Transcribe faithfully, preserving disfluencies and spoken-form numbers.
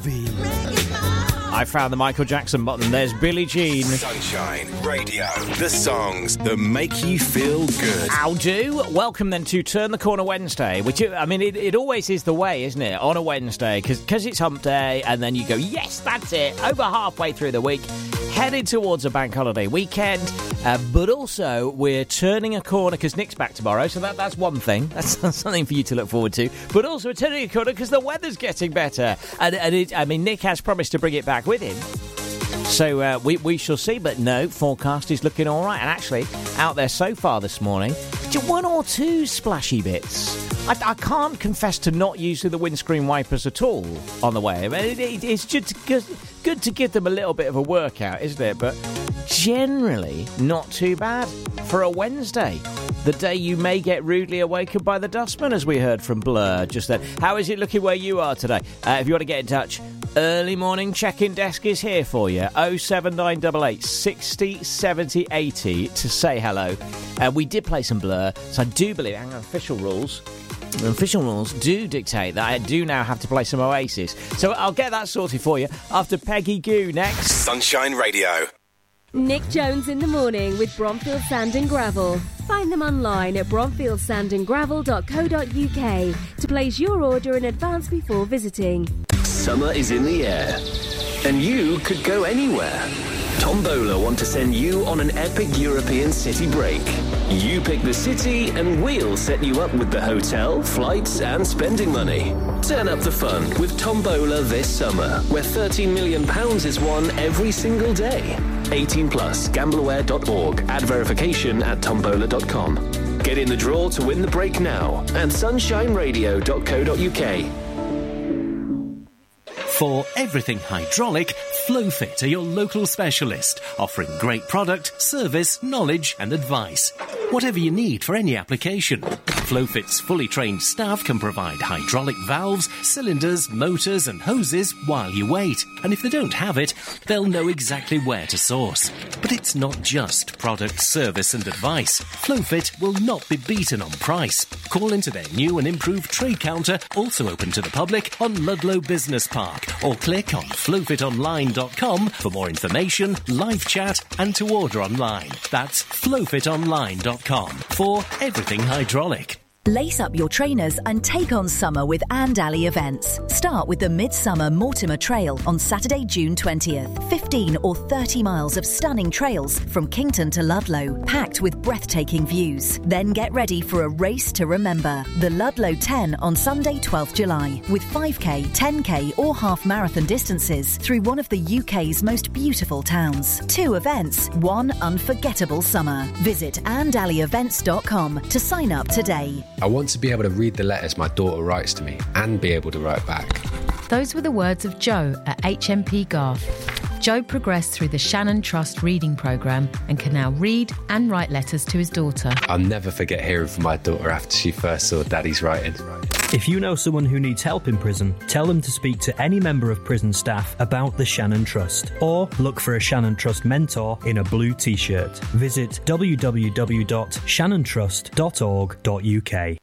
I found the Michael Jackson button. There's Billie Jean. Sunshine Radio. The songs that make you feel good. How do? Welcome then to Turn the Corner Wednesday, which, I mean, it, it always is the way, isn't it? On a Wednesday, because it's hump day, and then you go, yes, that's it. Over halfway through the week, headed towards a bank holiday weekend, uh, but also we're turning a corner because Nick's back tomorrow, so that, that's one thing. That's something for you to look forward to. But also we're turning a corner because the weather's getting better. And, and it, I mean, Nick has promised to bring it back with him. So uh, we, we shall see, but no, forecast is looking all right. And actually, out there so far this morning, just one or two splashy bits. I, I can't confess to not using the windscreen wipers at all on the way. I mean, it, it, it's just good, good to give them a little bit of a workout, isn't it? But generally, not too bad for a Wednesday. The day you may get rudely awakened by the dustman, as we heard from Blur just then. How is it looking where you are today? Uh, if you want to get in touch, early morning check-in desk is here for you. oh seven nine eight eight, sixty, seventy, eighty to say hello. Uh, we did play some Blur, so I do believe, hang on, official rules. The official rules do dictate that I do now have to play some Oasis. So I'll get that sorted for you after Peggy Goo next. Sunshine Radio. Nick Jones in the morning with Bromfield Sand and Gravel. Find them online at bromfield sand and gravel dot co dot uk to place your order in advance before visiting. Summer is in the air, and you could go anywhere. Tombola want to send you on an epic European city break. You pick the city and we'll set you up with the hotel, flights and spending money. Turn up the fun with Tombola this summer, where thirteen million pounds is won every single day. eighteen plus, gambleware dot org. Add verification at tombola dot com. Get in the draw to win the break now at sunshine radio dot co dot uk. For everything hydraulic, Flowfit are your local specialist, offering great product, service, knowledge and advice. Whatever you need for any application. Flowfit's fully trained staff can provide hydraulic valves, cylinders, motors and hoses while you wait. And if they don't have it, they'll know exactly where to source. But it's not just product, service and advice. Flowfit will not be beaten on price. Call into their new and improved trade counter, also open to the public, on Ludlow Business Park, or click on flowfit online dot com for more information, live chat and to order online. That's flowfit online dot com for everything hydraulic. Lace up your trainers and take on summer with Andally events. Start with the Midsummer Mortimer Trail on Saturday, June twentieth. fifteen or thirty miles of stunning trails from Kington to Ludlow, packed with breathtaking views. Then get ready for a race to remember. The Ludlow ten on Sunday, twelfth of July, with five K, ten K or half marathon distances through one of the U K's most beautiful towns. Two events, one unforgettable summer. Visit andally events dot com to sign up today. I want to be able to read the letters my daughter writes to me and be able to write back. Those were the words of Joe at H M P Garth. Joe progressed through the Shannon Trust reading programme and can now read and write letters to his daughter. I'll never forget hearing from my daughter after she first saw Daddy's writing. If you know someone who needs help in prison, tell them to speak to any member of prison staff about the Shannon Trust, or look for a Shannon Trust mentor in a blue t-shirt. Visit w w w dot shannon trust dot org dot u k.